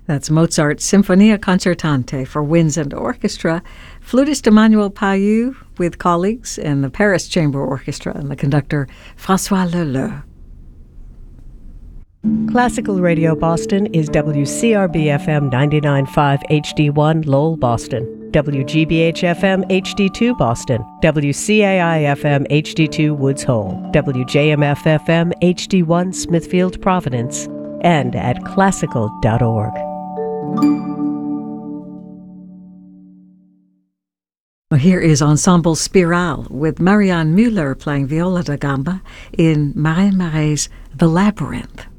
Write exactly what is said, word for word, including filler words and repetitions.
That's Mozart's Sinfonia Concertante for winds and orchestra. Flutist Emmanuel Payou with colleagues in the Paris Chamber Orchestra and the conductor François Leleu. Classical Radio Boston is W C R B F M ninety-nine point five H D one Lowell, Boston, W G B H F M H D two Boston, W C A I F M H D two Woods Hole, W J M F F M H D one Smithfield, Providence, and at classical dot org. Well, here is Ensemble Spirale with Marianne Müller playing viola da gamba in Marin Marais' The Labyrinth.